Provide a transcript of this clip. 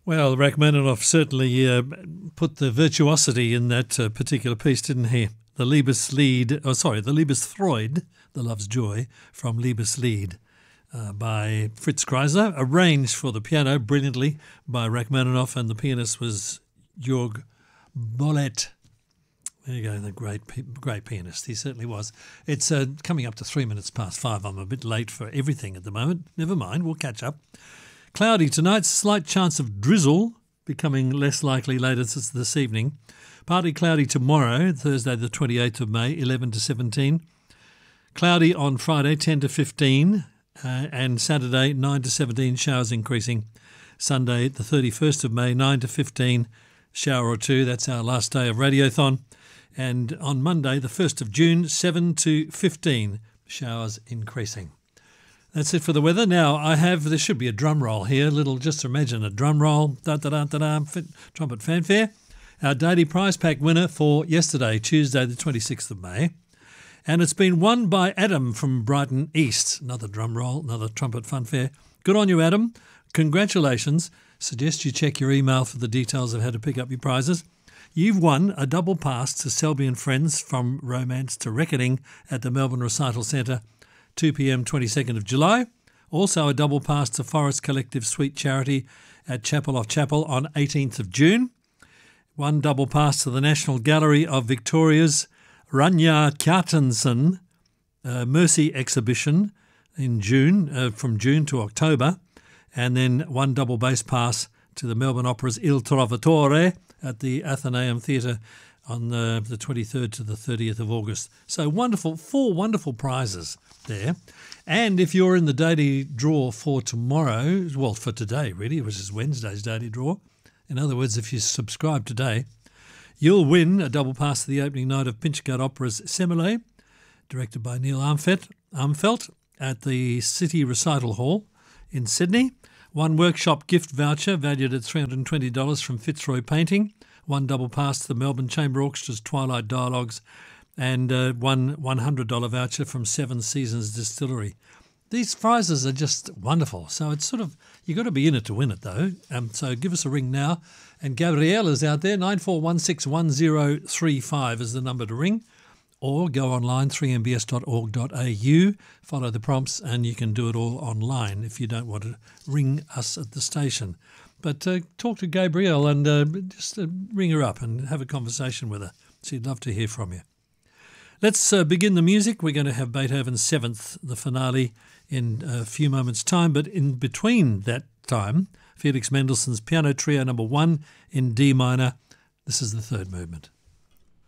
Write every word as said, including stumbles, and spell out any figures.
Well, Rachmaninoff certainly uh, put the virtuosity in that uh, particular piece, didn't he? The Liebeslied, oh sorry, the Liebesfreude, the Love's Joy, from Liebeslied uh, by Fritz Kreisler, arranged for the piano brilliantly by Rachmaninoff, and the pianist was Jörg Bolet. There you go, the great great pianist. He certainly was. It's uh, coming up to three minutes past five. I'm a bit late for everything at the moment. Never mind, we'll catch up. Cloudy tonight, slight chance of drizzle, becoming less likely later this evening. Partly cloudy tomorrow, Thursday the twenty-eighth of May, eleven to seventeen. Cloudy on Friday, ten to fifteen. Uh, and Saturday, nine to seventeen, showers increasing. Sunday, the thirty-first of May, nine to fifteen, shower or two. That's our last day of Radiothon. And on Monday, the first of June, seven to fifteen, showers increasing. That's it for the weather. Now, I have, there should be a drum roll here, little, just imagine a drum roll, da-da-da-da-da, trumpet fanfare. Our daily prize pack winner for yesterday, Tuesday, the twenty-sixth of May. And it's been won by Adam from Brighton East. Another drum roll, another trumpet fanfare. Good on you, Adam. Congratulations. Suggest you check your email for the details of how to pick up your prizes. You've won a double pass to Selby and Friends from Romance to Reckoning at the Melbourne Recital Centre, two p.m. twenty-second of July. Also a double pass to Forest Collective Sweet Charity at Chapel of Chapel on eighteenth of June. One double pass to the National Gallery of Victoria's Ranya Kjartansson uh, Mercy exhibition in June, uh, from June to October. And then one double bass pass to the Melbourne Opera's Il Trovatore at the Athenaeum Theatre on the, the twenty-third to the thirtieth of August. So wonderful, four wonderful prizes there. And if you're in the daily draw for tomorrow, well, for today really, which is Wednesday's daily draw, in other words, if you subscribe today, you'll win a double pass to the opening night of Pinchgut Opera's Semele, directed by Neil Armfelt, Armfelt at the City Recital Hall in Sydney. One workshop gift voucher valued at three hundred twenty dollars from Fitzroy Painting. One double pass to the Melbourne Chamber Orchestra's Twilight Dialogues, and uh, one one hundred dollars voucher from Seven Seasons Distillery. These prizes are just wonderful. So it's sort of, you've got to be in it to win it though. Um, so give us a ring now. And Gabrielle is out there, nine four one six one zero three five is the number to ring. Or go online, three m b s dot org dot a u, follow the prompts, and you can do it all online if you don't want to ring us at the station. But uh, talk to Gabrielle and uh, just uh, ring her up and have a conversation with her. She'd love to hear from you. Let's uh, begin the music. We're going to have Beethoven's Seventh, the finale, in a few moments' time. But in between that time, Felix Mendelssohn's Piano Trio number one in D minor. This is the third movement.